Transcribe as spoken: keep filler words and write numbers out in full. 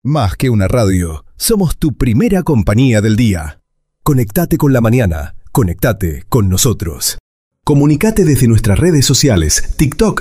Más que una radio, somos tu primera compañía del día. Conectate con la mañana, conectate con nosotros. Comunicate desde nuestras redes sociales, TikTok,